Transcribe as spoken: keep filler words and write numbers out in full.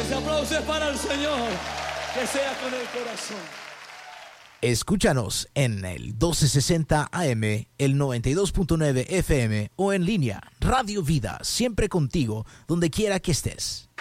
Ese aplauso es para el Señor. Que sea con el corazón. Escúchanos en el doce sesenta A M, el noventa y dos punto nueve F M o en línea. Radio Vida, siempre contigo, donde quiera que estés.